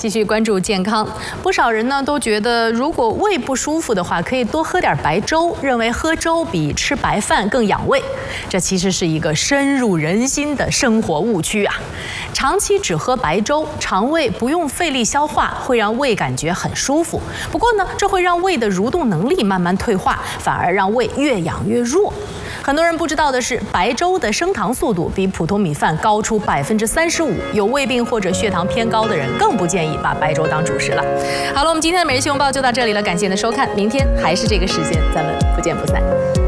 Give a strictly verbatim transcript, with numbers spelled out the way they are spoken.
继续关注健康，不少人呢都觉得，如果胃不舒服的话，可以多喝点白粥，认为喝粥比吃白饭更养胃。这其实是一个深入人心的生活误区啊！长期只喝白粥，肠胃不用费力消化，会让胃感觉很舒服。不过呢，这会让胃的蠕动能力慢慢退化，反而让胃越养越弱。很多人不知道的是，白粥的升糖速度比普通米饭高出百分之三十五，有胃病或者血糖偏高的人更不建议把白粥当主食了。好了，我们今天的每日新闻报就到这里了，感谢您的收看，明天还是这个时间，咱们不见不散。